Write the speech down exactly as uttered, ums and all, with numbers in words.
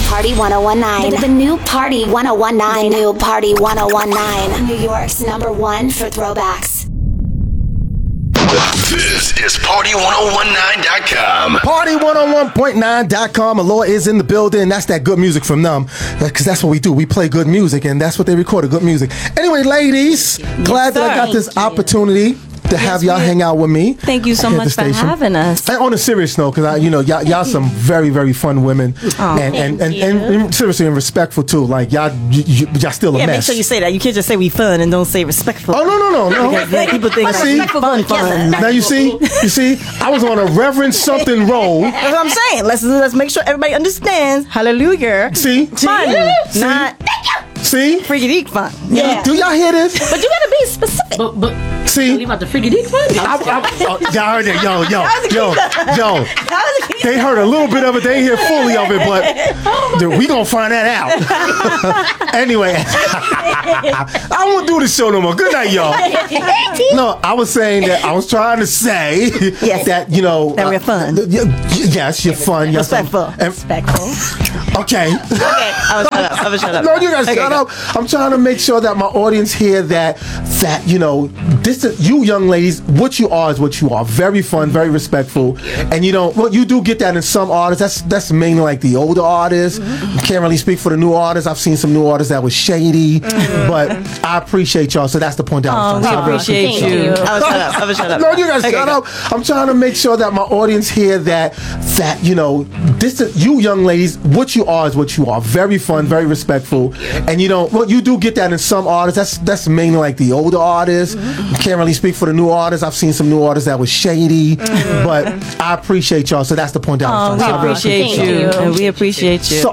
Party one oh one nine. The, the new Party one oh one nine. The new Party one oh one nine. New York's number one for throwbacks. This is Party one oh one nine dot com. Party one oh one point nine dot com. Aloha is in the building. That's that good music from them. Because that's what we do. We play good music, and that's what they recorded, good music. Anyway, ladies, yes, glad sir. that I got this opportunity to have yes, y'all hang out with me. Thank you so much for having us. And on a serious note, because I, you know, y'all, y'all some very, very fun women, oh, and, and, and, and, and seriously and respectful too. Like y'all, y- y- y'all still a yeah, mess. Make sure you say that. You can't just say we fun and don't say respectful. Oh no, no, no, no. Because like, people think see, like, fun, fun. Now you see, you see, I was on a Reverend something roll. That's what I'm saying. Let's let's make sure everybody understands. Hallelujah. See, fun, see? not. See? Freaky deek fun. Yeah. Do y'all hear this? But you gotta be specific. But, but see? You about the freaky deek fun? I, I, oh, y'all heard it. Yo, yo, yo, yo. They heard a little bit of it. They ain't hear fully of it, but dude, we gonna find that out. Anyway, I won't do the show no more. Good night, y'all. No, I was saying that I was trying to say yes. that, you know. That we're fun. Uh, yes, you're fun. Yes, respectful. And, respectful. Okay. Okay. I was shut up. I was shut up. No, you guys okay, shut go. up. I'm trying to make sure that my audience hear that that you know this is, you young ladies, what you are is what you are. Very fun, very respectful, and you know well you do get that in some artists. That's that's mainly like the older artists. Mm-hmm. Can't really speak for the new artists. I've seen some new artists that was shady, mm-hmm. but I appreciate y'all. So that's the point that oh, I'm trying to appreciate you. you. I was shut up. I was shut up. No, you guys okay, shut go. up. I'm trying to make sure that my audience hear that that you know this is, you young ladies, what you are is what you are. Very fun, very respectful, and you know well you do get that in some artists. That's that's mainly like the older artists. Mm-hmm. Can't really speak for the new artists. I've seen some new artists that was shady, mm-hmm. but I appreciate y'all. So that's the point that oh, I'm trying to we appreciate you, and we appreciate you. So